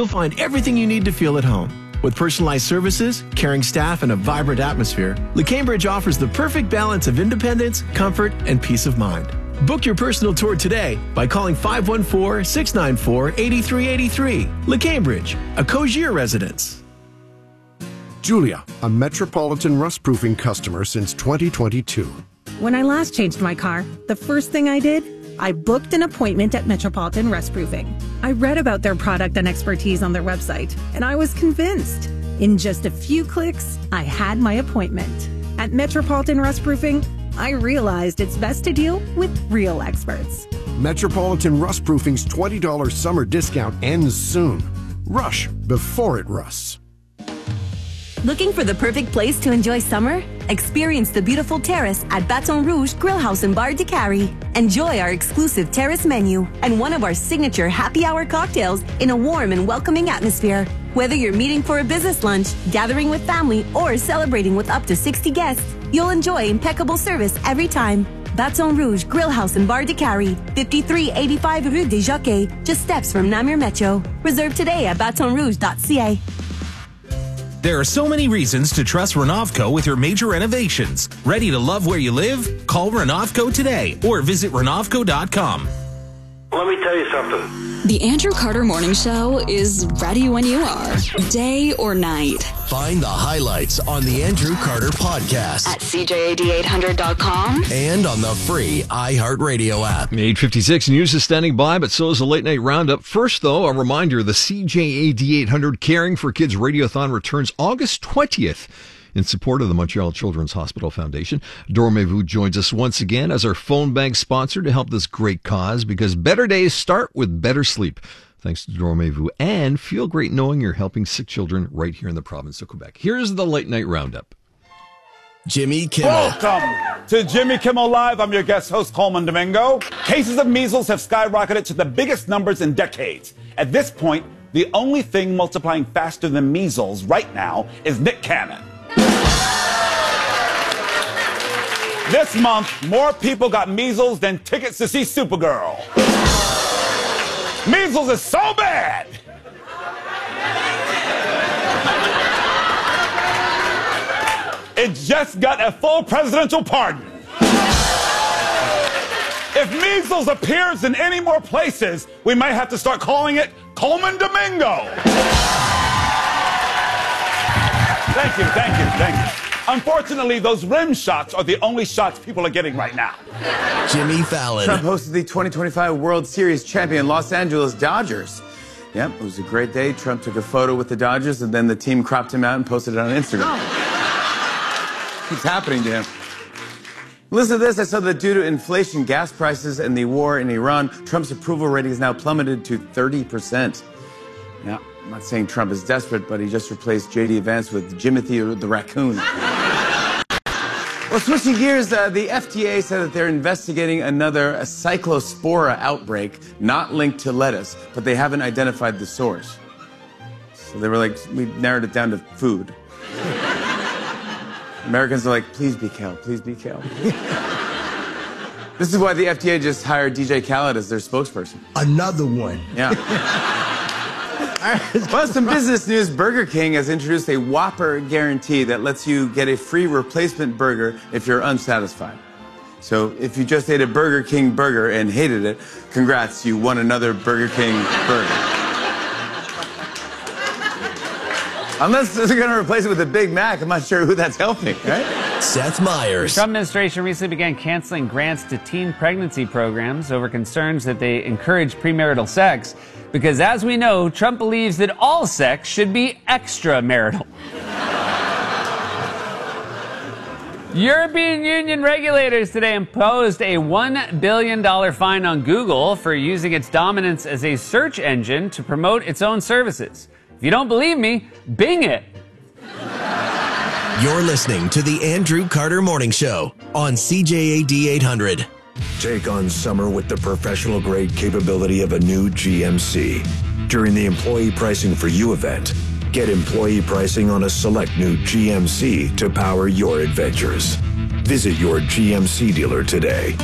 you'll find everything you need to feel at home. With personalized services, caring staff, and a vibrant atmosphere, LeCambridge offers the perfect balance of independence, comfort, and peace of mind. Book your personal tour today by calling 514-694-8383. LeCambridge, a Cogier residence. Julia, a Metropolitan rust-proofing customer since 2022. When I last changed my car, the first thing I did, I booked an appointment at Metropolitan Rust Proofing. I read about their product and expertise on their website, and I was convinced. In just a few clicks, I had my appointment. At Metropolitan Rust Proofing, I realized it's best to deal with real experts. Metropolitan Rust Proofing's $20 summer discount ends soon. Rush before it rusts. Looking for the perfect place to enjoy summer? Experience the beautiful terrace at Baton Rouge Grill House and Bar de Cary. Enjoy our exclusive terrace menu and one of our signature happy hour cocktails in a warm and welcoming atmosphere. Whether you're meeting for a business lunch, gathering with family, or celebrating with up to 60 guests, you'll enjoy impeccable service every time. Baton Rouge Grill House and Bar de Cary, 5385 Rue des Jockeys, just steps from Namur Metro. Reserve today at batonrouge.ca. There are so many reasons to trust Renovco with your major renovations. Ready to love where you live? Call Renovco today or visit Renovco.com. Let me tell you something. The Andrew Carter Morning Show is ready when you are, day or night. Find the highlights on the Andrew Carter podcast At CJAD800.com and on the free iHeartRadio app. 8:56 News is standing by, but so is the Late Night Roundup. First, though, a reminder, the CJAD 800 Caring for Kids Radiothon returns August 20th. In support of the Montreal Children's Hospital Foundation, Dormez-vous joins us once again as our phone bank sponsor to help this great cause, because better days start with better sleep. Thanks to Dormez-vous, and feel great knowing you're helping sick children right here in the province of Quebec. Here's the Late Night Roundup. Jimmy Kimmel. Welcome to Jimmy Kimmel Live. I'm your guest host, Coleman Domingo. Cases of measles have skyrocketed to the biggest numbers in decades. At this point, the only thing multiplying faster than measles right now is Nick Cannon. This month, more people got measles than tickets to see Supergirl. Measles is so bad. It just got a full presidential pardon. If measles appears in any more places, we might have to start calling it Coleman Domingo. Thank you, thank you, thank you. Unfortunately, those rim shots are the only shots people are getting right now. Jimmy Fallon. Trump hosted the 2025 World Series champion Los Angeles Dodgers. Yep, it was a great day. Trump took a photo with the Dodgers, and then the team cropped him out and posted it on Instagram. What's happening to him? Listen to this. I saw that due to inflation, gas prices, and the war in Iran, Trump's approval rating has now plummeted to 30%. Now, I'm not saying Trump is desperate, but he just replaced J.D. Vance with Jimothy the raccoon. Well, switching gears, the FDA said that they're investigating another cyclospora outbreak, not linked to lettuce, but they haven't identified the source. So they were like, we narrowed it down to food. Americans are like, please be kale, please be kale. This is why the FDA just hired DJ Khaled as their spokesperson. Another one. Yeah. Well, some business news. Burger King has introduced a Whopper guarantee that lets you get a free replacement burger if you're unsatisfied. So if you just ate a Burger King burger and hated it, congrats, you won another Burger King burger. Unless they're going to replace it with a Big Mac, I'm not sure who that's helping, right? Seth Meyers. The Trump administration recently began canceling grants to teen pregnancy programs over concerns that they encourage premarital sex, because as we know, Trump believes that all sex should be extramarital. European Union regulators today imposed a $1 billion fine on Google for using its dominance as a search engine to promote its own services. If you don't believe me, Bing it. You're listening to the Andrew Carter Morning Show on CJAD 800. Take on summer with the professional-grade capability of a new GMC. During the Employee Pricing for You event, get employee pricing on a select new GMC to power your adventures. Visit your GMC dealer today.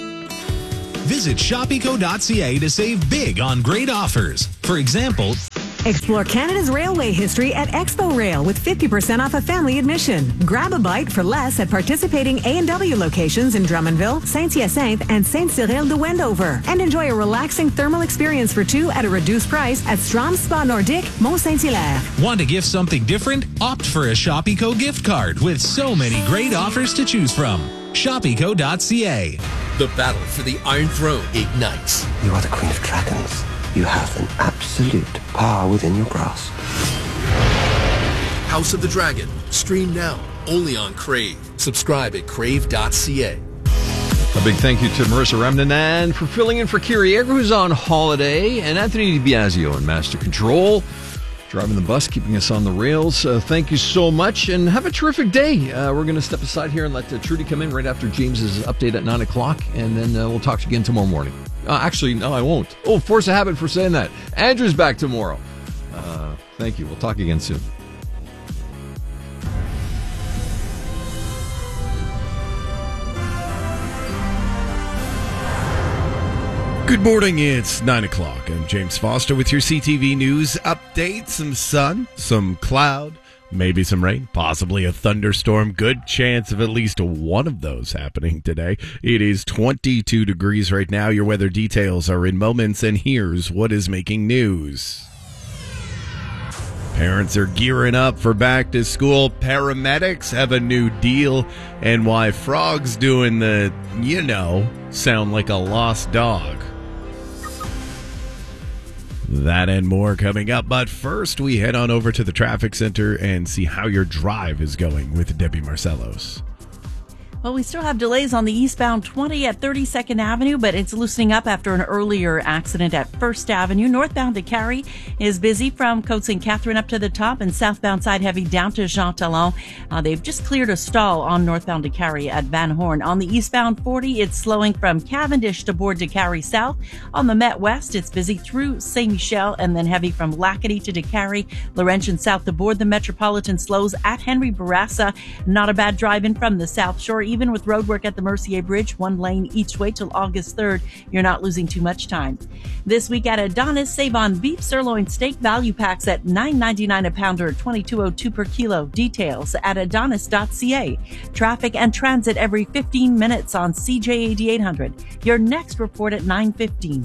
Visit shopeco.ca to save big on great offers. For example, Explore Canada's railway history at Expo Rail with 50% off a family admission. Grab a bite for less at participating A&W locations in Drummondville, Saint-Hyacinthe, and Saint-Cyril de Wendover. And enjoy a relaxing thermal experience for two at a reduced price at Strom Spa Nordique, Mont-Saint-Hilaire. Want to gift something different? Opt for a Shopeco gift card with so many great offers to choose from. Shopeco.ca. The battle for the Iron Throne ignites. You are the Queen of Dragons. You have an absolute power within your grasp. House of the Dragon. Stream now. Only on Crave. Subscribe at crave.ca. A big thank you to Marissa Remninan for filling in for Kiri Egger, who's on holiday, and Anthony DiBiasio in Master Control, driving the bus, keeping us on the rails. Thank you so much, and have a terrific day. We're going to step aside here and let Trudy come in right after James's update at 9 o'clock, and then we'll talk to you again tomorrow morning. Actually, no, I won't. Oh, force a habit for saying that. Andrew's back tomorrow. Thank you. We'll talk again soon. Good morning, it's 9 o'clock. I'm James Foster with your CTV News update. Some sun, some cloud, maybe some rain, possibly a thunderstorm. Good chance of at least one of those happening today. It is 22 degrees right now. Your weather details are in moments, and here's what is making news. Parents are gearing up for back to school. Paramedics have a new deal, and why frogs doing the, sound like a lost dog. That and more coming up, but first we head on over to the traffic center and see how your drive is going with Debbie Marcellos. Well, we still have delays on the eastbound 20 at 32nd Avenue, but it's loosening up after an earlier accident at 1st Avenue. Northbound to Cary is busy from Côte St. Catherine up to the top, and southbound side heavy down to Jean Talon. They've just cleared a stall on northbound to Cary at Van Horn. On the eastbound 40, it's slowing from Cavendish to Bourg de Cary South. On the Met West, it's busy through Saint Michel and then heavy from Lacadie to Cary. Laurentian south to Bourg. The Metropolitan slows at Henry Bourassa. Not a bad drive-in from the South Shore. Even with roadwork at the Mercier Bridge, one lane each way till August 3rd, you're not losing too much time. This week at Adonis, save on beef sirloin steak value packs at $9.99 a pound or $22.02 per kilo. Details at adonis.ca. Traffic and transit every 15 minutes on CJAD 800. Your next report at 9:15.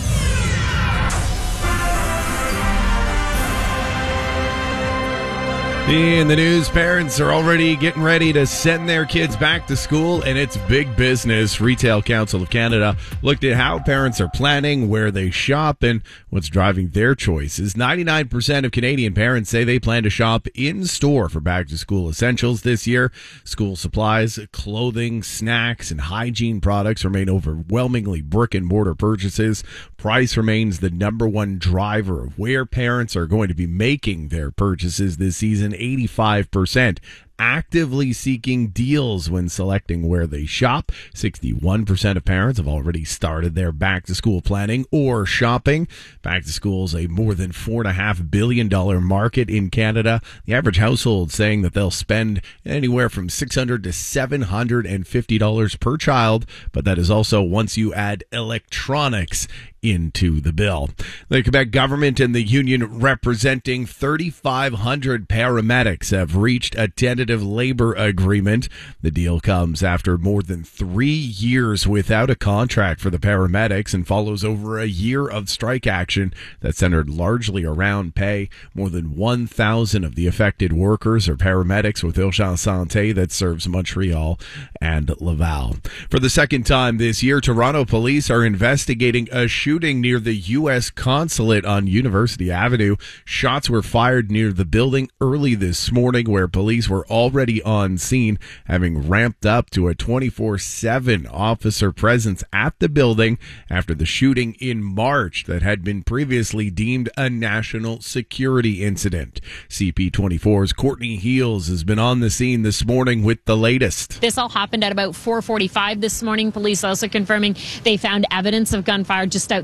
In the news, parents are already getting ready to send their kids back to school, and it's big business. Retail Council of Canada looked at how parents are planning, where they shop, and what's driving their choices. 99% of Canadian parents say they plan to shop in-store for back-to-school essentials this year. School supplies, clothing, snacks, and hygiene products remain overwhelmingly brick-and-mortar purchases. Price remains the number one driver of where parents are going to be making their purchases this season. 85% actively seeking deals when selecting where they shop. 61% of parents have already started their back-to-school planning or shopping. Back-to-school is a more than $4.5 billion market in Canada. The average household saying that they'll spend anywhere from $600 to $750 per child, but that is also once you add electronics into the bill. The Quebec government and the union representing 3,500 paramedics have reached a tentative labor agreement. The deal comes after more than 3 years without a contract for the paramedics and follows over a year of strike action that centered largely around pay. More than 1,000 of the affected workers are paramedics with Urgence Santé that serves Montreal and Laval. For the second time this year, Toronto police are investigating a shooting near the U.S. consulate on University Avenue. Shots were fired near the building early this morning, where police were already on scene, having ramped up to a 24/7 officer presence at the building after the shooting in March that had been previously deemed a national security incident. CP24's Courtney Heels has been on the scene this morning with the latest. This all happened at about 4:45 this morning. Police also confirming they found evidence of gunfire just outside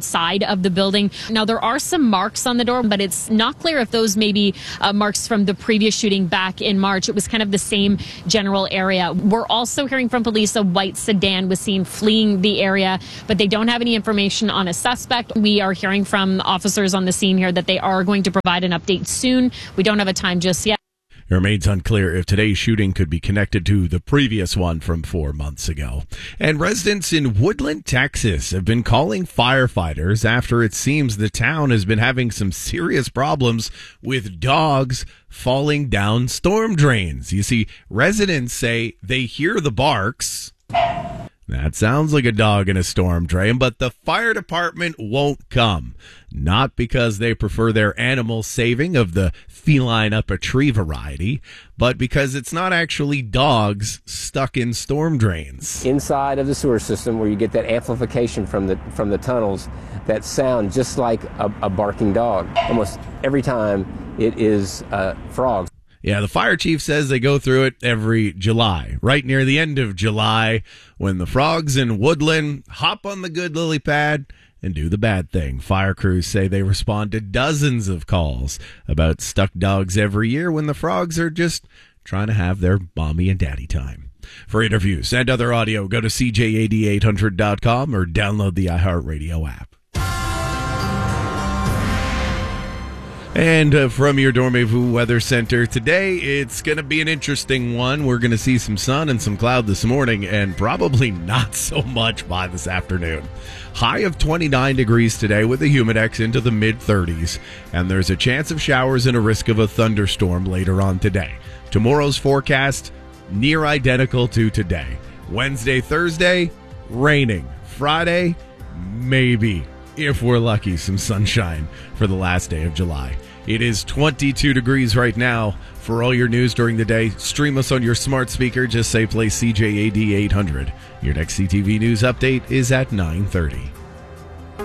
outside of the building. Now, there are some marks on the door, but it's not clear if those may be marks from the previous shooting back in March. It was kind of the same general area. We're also hearing from police a white sedan was seen fleeing the area, but they don't have any information on a suspect. We are hearing from officers on the scene here that they are going to provide an update soon. We don't have a time just yet. It remains unclear if today's shooting could be connected to the previous one from 4 months ago. And residents in Woodland, Texas have been calling firefighters after it seems the town has been having some serious problems with dogs falling down storm drains. You see, residents say they hear the barks. That sounds like a dog in a storm drain, but the fire department won't come. Not because they prefer their animal saving of the feline up a tree variety, but because it's not actually dogs stuck in storm drains. Inside of the sewer system, where you get that amplification from the tunnels that sound just like a barking dog. Almost every time it is frogs. Yeah, the fire chief says they go through it every July, right near the end of July, when the frogs in Woodland hop on the good lily pad and do the bad thing. Fire crews say they respond to dozens of calls about stuck dogs every year when the frogs are just trying to have their mommy and daddy time. For interviews and other audio, go to CJAD800.com or download the iHeartRadio app. And from your Dormez-vous Weather Center today, it's going to be an interesting one. We're going to see some sun and some cloud this morning and probably not so much by this afternoon. High of 29 degrees today with a humidex into the mid-30s. And there's a chance of showers and a risk of a thunderstorm later on today. Tomorrow's forecast, near identical to today. Wednesday, Thursday, raining. Friday, maybe, if we're lucky, some sunshine for the last day of July. It is 22 degrees right now. For all your news during the day, stream us on your smart speaker. Just say play CJAD 800. Your next CTV News update is at 9:30.